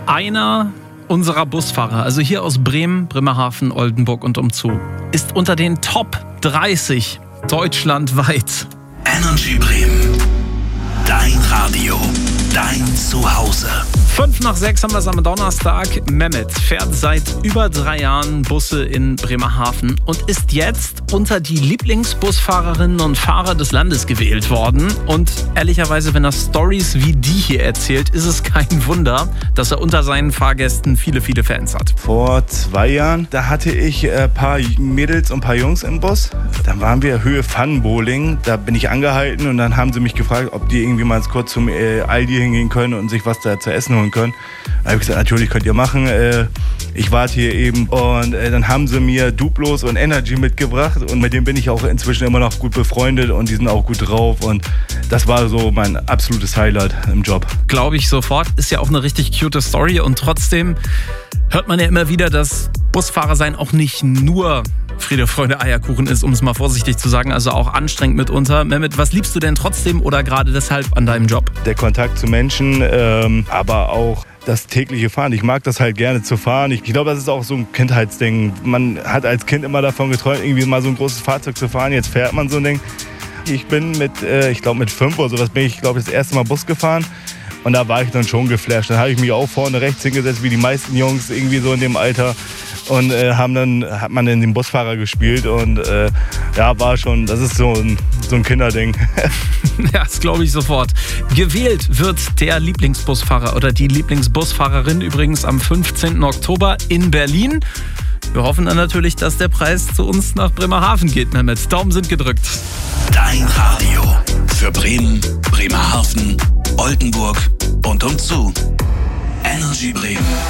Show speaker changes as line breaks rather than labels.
Einer unserer Busfahrer, also hier aus Bremen, Bremerhaven, Oldenburg und umzu, ist unter den Top 30 deutschlandweit.
Energy Bremen. Dein Radio. Dein Zuhause.
5:05 haben wir es am Donnerstag. Mehmet fährt seit über 3 Jahren Busse in Bremerhaven und ist jetzt unter die Lieblingsbusfahrerinnen und Fahrer des Landes gewählt worden. Und ehrlicherweise, wenn er Stories wie die hier erzählt, ist es kein Wunder, dass er unter seinen Fahrgästen viele, viele Fans hat.
Vor 2 Jahren, da hatte ich ein paar Mädels und ein paar Jungs im Bus. Dann waren wir Höhe Pfannenbowling. Da bin ich angehalten und dann haben sie mich gefragt, ob die irgendwie mal kurz zum Aldi hingehen können und sich was da zu essen holen können. Da habe ich gesagt, natürlich könnt ihr machen. Ich warte hier eben. Und dann haben sie mir Duplos und Energy mitgebracht. Und mit denen bin ich auch inzwischen immer noch gut befreundet und die sind auch gut drauf. Und das war so mein absolutes Highlight im Job.
Glaube ich sofort. Ist ja auch eine richtig cute Story. Und trotzdem hört man ja immer wieder, dass Busfahrer sein auch nicht nur Friede, Freude, Eierkuchen ist, um es mal vorsichtig zu sagen, also auch anstrengend mitunter. Mehmet, was liebst du denn trotzdem oder gerade deshalb an deinem Job?
Der Kontakt zu Menschen, aber auch das tägliche Fahren. Ich mag das halt gerne zu fahren. Ich glaube, das ist auch so ein Kindheitsding. Man hat als Kind immer davon geträumt, irgendwie mal so ein großes Fahrzeug zu fahren. Jetzt fährt man so ein Ding. Ich bin mit 5 oder sowas bin ich, glaube ich, das erste Mal Bus gefahren. Und da war ich dann schon geflasht. Dann habe ich mich auch vorne rechts hingesetzt, wie die meisten Jungs irgendwie so in dem Alter. Und hat man in den Busfahrer gespielt und war schon, das ist so ein Kinderding.
Ja, das glaube ich sofort. Gewählt wird der Lieblingsbusfahrer oder die Lieblingsbusfahrerin übrigens am 15. Oktober in Berlin. Wir hoffen dann natürlich, dass der Preis zu uns nach Bremerhaven geht, Mehmet. Daumen sind gedrückt.
Dein Radio. Für Bremen, Bremerhaven, Oldenburg und umzu. Energy Bremen.